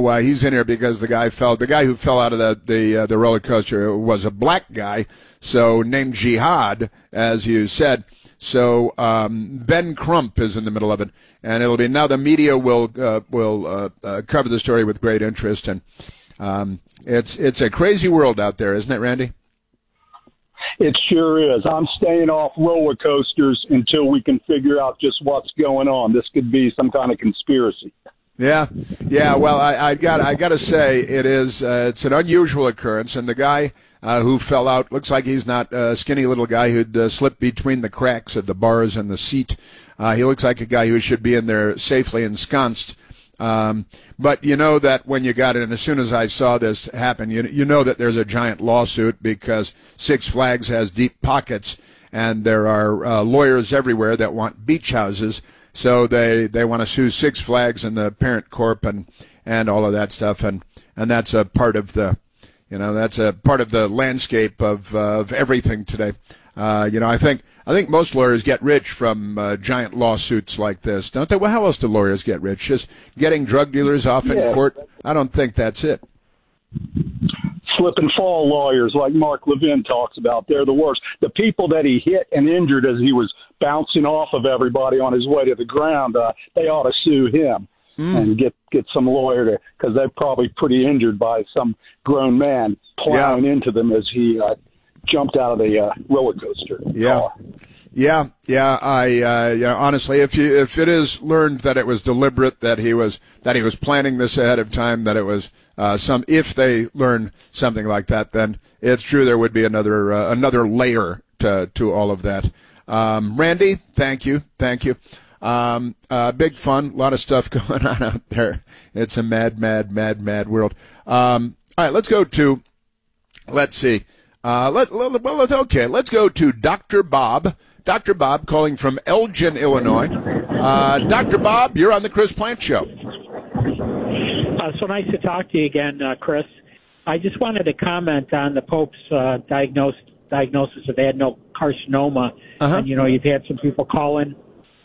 why he's in here, because the guy who fell out of the roller coaster was a black guy, so named Jihad, as you said. So Ben Crump is in the middle of it, and it'll be now the media will cover the story with great interest, and it's a crazy world out there, isn't it, Randy? It sure is. I'm staying off roller coasters until we can figure out just what's going on. This could be some kind of conspiracy. Yeah. Well, I got to say it's an unusual occurrence, and the guy who fell out looks like he's not a skinny little guy who'd slipped between the cracks of the bars and the seat. He looks like a guy who should be in there safely ensconced. But you know that when you got in, as soon as I saw this happen, you know that there's a giant lawsuit, because Six Flags has deep pockets, and there are lawyers everywhere that want beach houses. So they want to sue Six Flags and the parent corp and all of that stuff, and that's a part of the landscape of everything today. I think most lawyers get rich from giant lawsuits like this, don't they? Well, how else do lawyers get rich? Just getting drug dealers off in court? I don't think that's it. Slip and fall lawyers like Mark Levin talks about, they're the worst. The people that he hit and injured as he was bouncing off of everybody on his way to the ground, they ought to sue him and get some lawyer to, because they're probably pretty injured by some grown man plowing into them as he jumped out of the roller coaster. Yeah. Honestly, if it is learned that it was deliberate, that he was planning this ahead of time, that it was if they learn something like that, then it's true there would be another layer to all of that. Randy, thank you. Big fun, a lot of stuff going on out there. It's a mad world. All right, let's go to. Let's see. Let's go to Dr. Bob. Dr. Bob calling from Elgin, Illinois. Dr. Bob, you're on the Chris Plante Show. So nice to talk to you again, Chris. I just wanted to comment on the Pope's diagnosis of adenocarcinoma. And, you've had some people call in.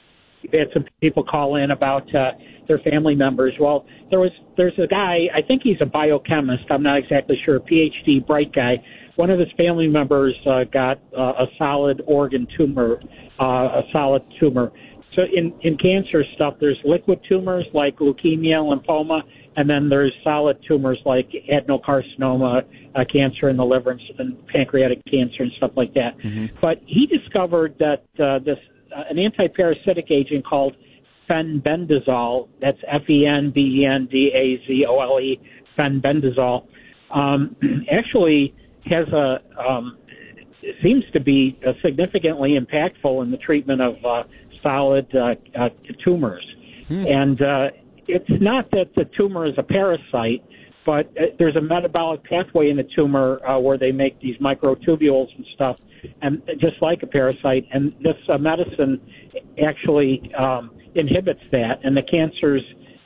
About their family members. Well, there's a guy, I think he's a biochemist. I'm not exactly sure, a PhD, bright guy. One of his family members got a solid organ tumor, a solid tumor. So in cancer stuff, there's liquid tumors like leukemia, lymphoma, and then there's solid tumors like adenocarcinoma, cancer in the liver, and pancreatic cancer and stuff like that. Mm-hmm. But he discovered that an antiparasitic agent called fenbendazole, that's FENBENDAZOLE, fenbendazole, actually has seems to be significantly impactful in the treatment of solid tumors. And it's not that the tumor is a parasite, but there's a metabolic pathway in the tumor where they make these microtubules and stuff, and just like a parasite. And this medicine actually inhibits that, and the cancers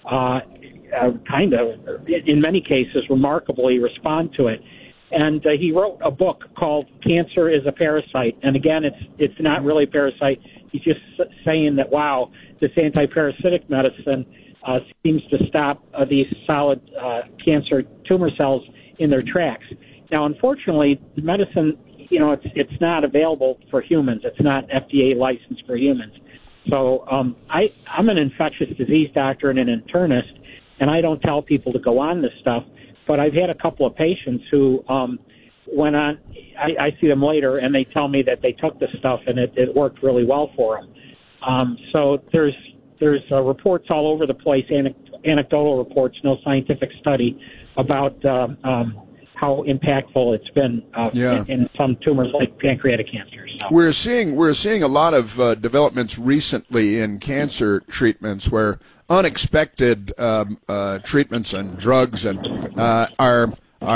kind of, in many cases, remarkably respond to it. And he wrote a book called Cancer is a Parasite. And again, it's not really a parasite. He's just saying that, wow, this anti-parasitic medicine seems to stop these solid cancer tumor cells in their tracks. Now, unfortunately, the medicine, it's not available for humans. It's not FDA licensed for humans. So I'm an infectious disease doctor and an internist, and I don't tell people to go on this stuff. But I've had a couple of patients who went on. I see them later, and they tell me that they took the stuff and it worked really well for them. So there's reports all over the place, anecdotal reports, no scientific study about how impactful it's been in some tumors like pancreatic cancer. So. We're seeing a lot of developments recently in cancer treatments where unexpected treatments and drugs are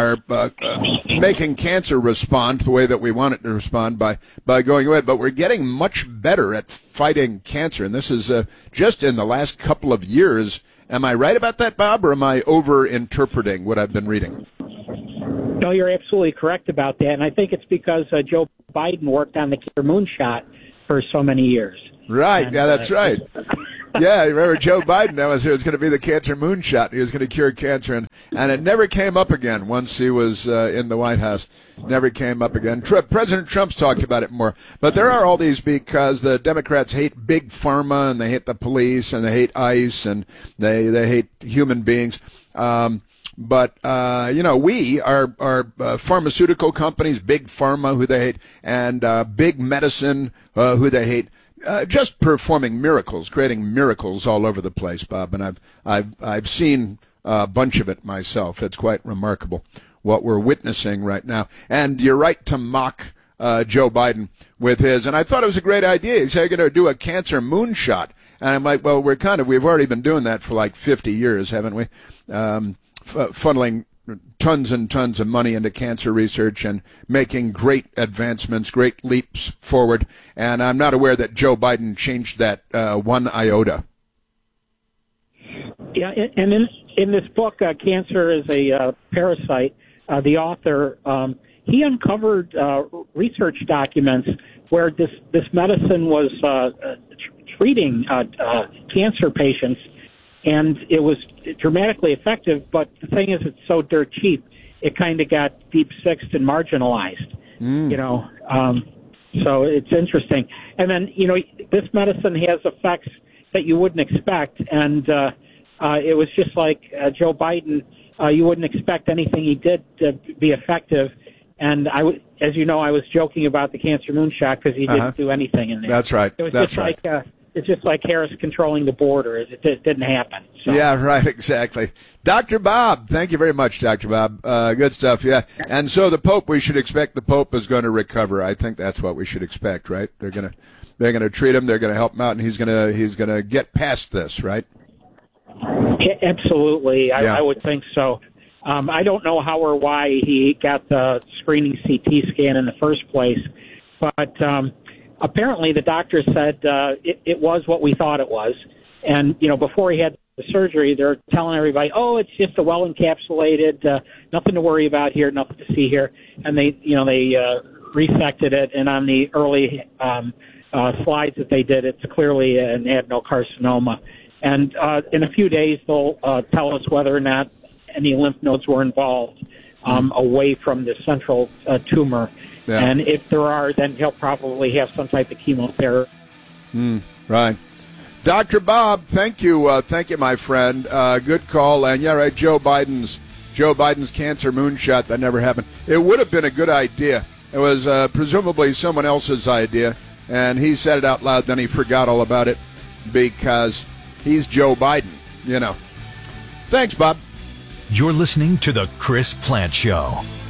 making cancer respond the way that we want it to respond by going away. But we're getting much better at fighting cancer, and this is just in the last couple of years. Am I right about that, Bob, or am I over-interpreting what I've been reading? No, you're absolutely correct about that, and I think it's because Joe Biden worked on the cancer moonshot for so many years. Right, and, that's right. Yeah, remember Joe Biden? It was going to be the cancer moonshot. He was going to cure cancer, and And it never came up again once he was in the White House. Never came up again. President Trump's talked about it more. But there are all these because the Democrats hate big pharma, and they hate the police, and they hate ICE, and they hate human beings. But we are pharmaceutical companies, big pharma, who they hate, and big medicine, who they hate. Just performing miracles, creating miracles all over the place, Bob. And I've seen a bunch of it myself. It's quite remarkable what we're witnessing right now. And you're right to mock Joe Biden with his. And I thought it was a great idea. He said, "You're going to do a cancer moonshot." And I'm like, well, we've already been doing that for like 50 years, haven't we? Funneling tons and tons of money into cancer research and making great advancements, great leaps forward. And I'm not aware that Joe Biden changed that one iota. Yeah, and in this book, Cancer is a Parasite, the author, he uncovered research documents where this medicine was treating cancer patients, and it was dramatically effective, but the thing is, it's so dirt cheap, it kind of got deep-sixed and marginalized, so it's interesting. And then, this medicine has effects that you wouldn't expect, and it was just like Joe Biden, you wouldn't expect anything he did to be effective, and as you know, I was joking about the cancer moonshot because he didn't do anything in there. That's right. It was it's just like Harris controlling the border. It didn't happen. So. Yeah, right, exactly. Dr. Bob, thank you very much, Dr. Bob. Good stuff, yeah. And so the Pope, we should expect the Pope is going to recover. I think that's what we should expect, right? They're going to treat him, they're going to help him out, and he's going to get past this, right? Absolutely. I would think so. I don't know how or why he got the screening CT scan in the first place, but apparently the doctor said it was what we thought it was. And, before he had the surgery, they're telling everybody, oh, it's just a well-encapsulated, nothing to worry about here, nothing to see here. And they resected it, and on the early slides that they did, it's clearly an adenocarcinoma. And in a few days, they'll tell us whether or not any lymph nodes were involved away from the central tumor. Yeah. And if there are, then he'll probably have some type of chemotherapy. Right. Dr. Bob, thank you. Thank you, my friend. Good call. And, yeah, right, Joe Biden's cancer moonshot, that never happened. It would have been a good idea. It was presumably someone else's idea, and he said it out loud, then he forgot all about it because he's Joe Biden, Thanks, Bob. You're listening to The Chris Plante Show.